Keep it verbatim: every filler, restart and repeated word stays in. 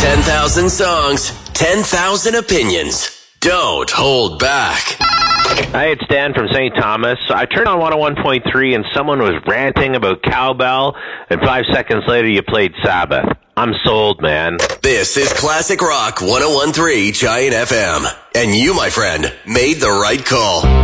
ten thousand songs, ten thousand opinions. Don't hold back. Hi, it's Dan from Saint Thomas. I turned on one oh one point three and someone was ranting about cowbell, and five seconds later you played Sabbath. I'm sold, man. This is Classic Rock one oh one point three Giant F M. And you, my friend, made the right call.